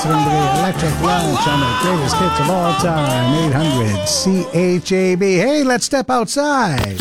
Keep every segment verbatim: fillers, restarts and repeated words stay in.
listening to the Electric Lunch on the greatest hits of all time, eight hundred C H A B. Hey, let's step outside.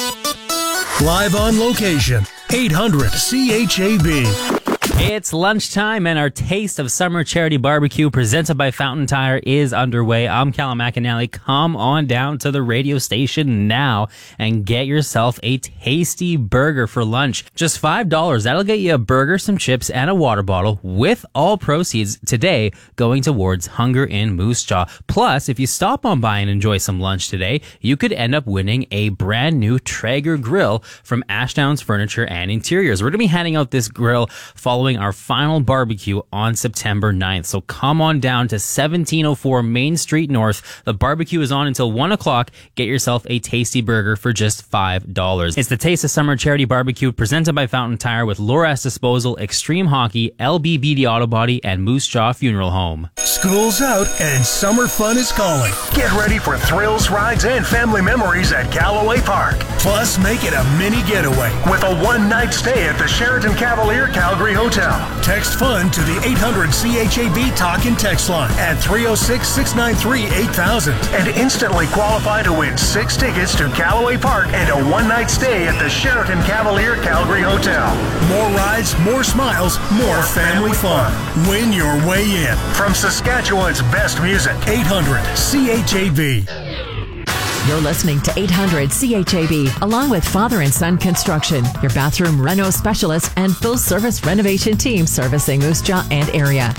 Live on location, eight hundred C H A B. It's lunchtime, and our Taste of Summer Charity Barbecue presented by Fountain Tire is underway. I'm Callum McAnally. Come on down to the radio station now and get yourself a tasty burger for lunch. Just five dollars. That'll get you a burger, some chips, and a water bottle, with all proceeds today going towards Hunger in Moose Jaw. Plus, if you stop on by and enjoy some lunch today, you could end up winning a brand new Traeger grill from Ashdowns Furniture and Interiors. We're going to be handing out this grill following our final barbecue on September ninth. So come on down to seventeen oh four Main Street North. The barbecue is on until one o'clock. Get yourself a tasty burger for just five dollars. It's the Taste of Summer Charity Barbecue presented by Fountain Tire with Loras Disposal, Extreme Hockey, L B B D Auto Body, and Moose Jaw Funeral Home. School's out and summer fun is calling. Get ready for thrills, rides, and family memories at Callaway Park. Plus, make it a mini getaway with a one-night stay at the Sheraton Cavalier Calgary Hotel. Text FUN to the eight hundred C H A B talk and text line at three oh six, six nine three, eight thousand. And instantly qualify to win six tickets to Callaway Park and a one-night stay at the Sheraton Cavalier Calgary Hotel. More rides, more smiles, more family fun. Win your way in. From Saskatchewan's best music, eight hundred C H A B. You're listening to eight hundred C H A B, along with Father and Son Construction, your bathroom reno specialist and full-service renovation team servicing Moose Jaw and area.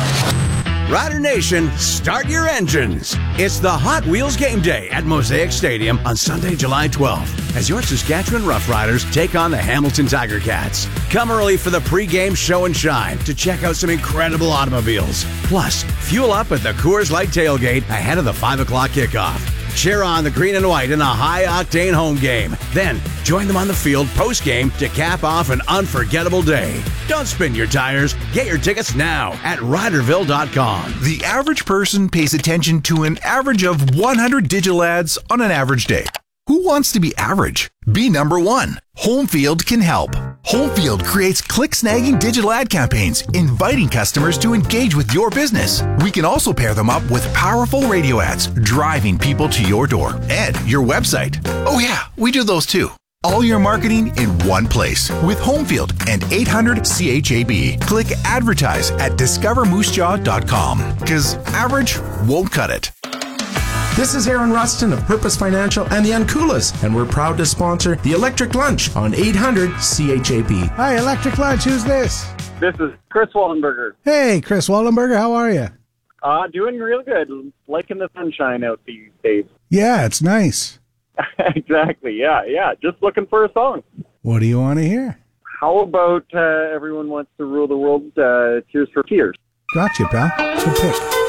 Rider Nation, start your engines. It's the Hot Wheels Game Day at Mosaic Stadium on Sunday, July twelfth, as your Saskatchewan Roughriders take on the Hamilton Tiger Cats. Come early for the pre-game show and shine to check out some incredible automobiles. Plus, fuel up at the Coors Light tailgate ahead of the five o'clock kickoff. Cheer on the green and white in a high-octane home game. Then, join them on the field post-game to cap off an unforgettable day. Don't spin your tires. Get your tickets now at Riderville dot com. The average person pays attention to an average of one hundred digital ads on an average day. Who wants to be average? Be number one. Homefield can help. Homefield creates click-snagging digital ad campaigns, inviting customers to engage with your business. We can also pair them up with powerful radio ads, driving people to your door and your website. Oh yeah, we do those too. All your marketing in one place with Homefield and eight hundred C H A B. Click advertise at discover moose jaw dot com, because average won't cut it. This is Aaron Rustin of Purpose Financial and the Uncoolers, and we're proud to sponsor the Electric Lunch on eight hundred C H A B. Hi, Electric Lunch. Who's this? This is Chris Wallenberger. Hey, Chris Wallenberger. How are you? Uh, doing real good. Liking the sunshine out these days. Yeah, it's nice. Exactly. Yeah, yeah. Just looking for a song. What do you want to hear? How about uh, Everyone Wants to Rule the World, uh, Tears for Fears? Gotcha, pal. Good pick.